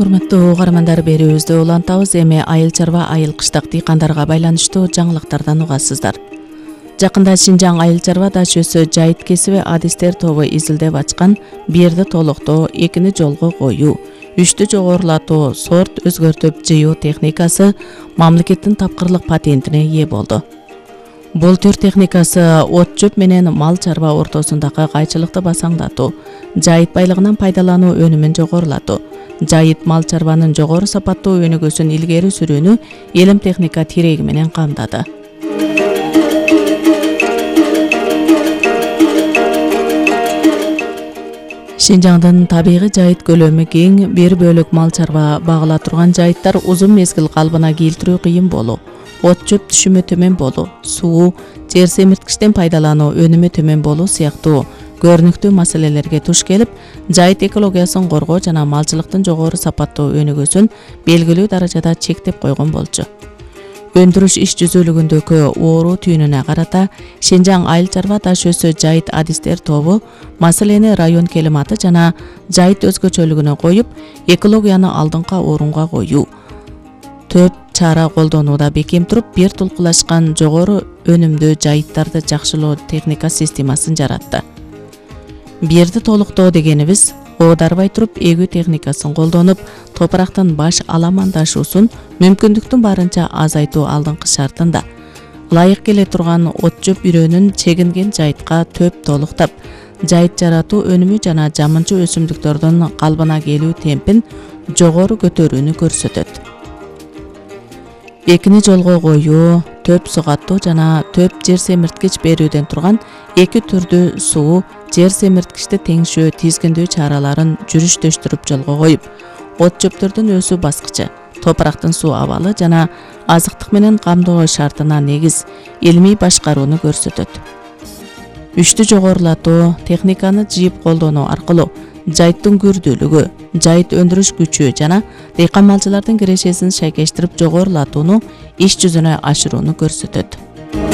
Урматтуу угармандар, берүүбүздү улантабыз. Эми айыл чарба, айыл кыштак дыйкандарга байланыштуу жаңылыктардан угасыздар. Жакында Шинжаң айыл чарба даш өсө жайыт кесиби адистер тобу изилдеп ачкан бирди толуктоо, экини жолго коюу, үчтү жогорулатуу, сорт өзгөртүп жыюу техникасы мамлекеттин тапкырлык патентине ээ болду. Бул түр техникасы от жөп менен мал чарба ортосундагы кайчылыкты басаңдатуу, жайыт байлыгынан пайдалануу өнүмүн жогорулатуу, жайыт мал чарбанын жогору сапаттуу өнүгүүсүн илгери сүрүүнү элим техника тиреги менен камдады. Шинжаңдын табигый жайыт көлөмү кең, бир бөлүк мал чарба багыла турган жайыттар узун мезгил калыбына келтирүү кыйын болуу, от жөп түшүмү төмөн болуу, суу, жер семирткичтен пайдалануу өнүмү төмөн болуу сыяктуу көрүнүктүү маселелерге туш келип, жайыт экологиясын коргоо жана малчылыктын жогору сапаттуу өнүгүүсүн белгилүү даражада чектеп койгон болчу. Өндүрүш иш жүзүүлүгүндөгү оору түйүнүнө карата Шинжаң айыл чарба даш өсө жайыт адистер тобу маселени район келиматы жана жайыт өзгөчөлүгүнө коюп, экологияны алдыңкы орунга коюу, 4 чара колдонууда бекем туруп, бир тулкулашкан жогору өнүмдүү жайыттарды жакшылоо техника системасын жаратты. Бирди толуктоо дегенибиз, оодарбай туруп эгүү техникасын колдонуп, топурактын баш аламандашуусун мүмкүндүктүн барынча азайтуу алдыңкы шартында. Ылайык келе турган от жөп үрөөнүн чегинген жайытка төп толуктап, жайыт жаратуу өнүмү жана жамынчы өсүмдүктөрдүн калыбына келүү темпин жогору көтөрүүнү көрсөтөт. Экини жолго коюу, төп сугаттуу жана төп жер семирткич берүүдөн турган эки түрдүү суу, жер семирткичти теңшөө, тизгиндүү чараларын жүрүштөштүрүп жолго коюп, от жөптөрдүн өсүү баскычы, топурактын суу абалы жана азыктык менен камдоо шартына негиз илмий башкарууну көрсөтөт. Үчтү жогорулатуу техниканы жыйып колдонуу аркылуу жайыттын күрдүүлүгү, жайыт өндүрүш күчү жана дыйкан малчылардын кирешесин шайкештирип жогорулатууну иш жүзүнө ашырууну көрсөтөт.